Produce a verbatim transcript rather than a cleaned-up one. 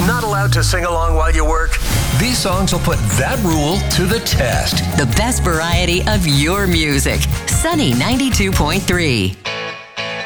Not allowed to sing along while you work? These songs will put that rule to the test. The best variety of your music. Sunny ninety-two point three.